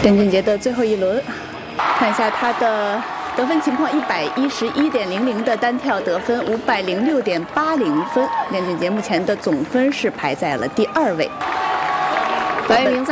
邓俊杰的最后一轮，看一下他的得分情况：111.00的单跳得分，506.80分。邓俊杰目前的总分是排在了第2位。白玉明在。